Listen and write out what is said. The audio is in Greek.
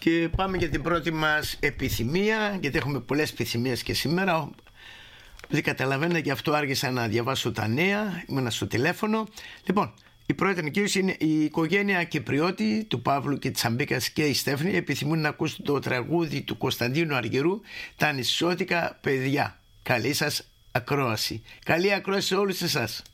Και πάμε για την πρώτη μας επιθυμία, γιατί έχουμε πολλές επιθυμίες και σήμερα. Δεν καταλαβαίνετε, γι' αυτό άργησα να διαβάσω τα νέα, ήμουνα στο τηλέφωνο. Λοιπόν, η πρώτη νοικίωση είναι η οικογένεια Κυπριώτη, του Παύλου και της Αμπίκας και η Στέφνη. Επιθυμούν να ακούσουν το τραγούδι του Κωνσταντίνου Αργυρού, «Τα νησιώτικα παιδιά». Καλή σας ακρόαση. Καλή ακρόαση σε όλους εσάς.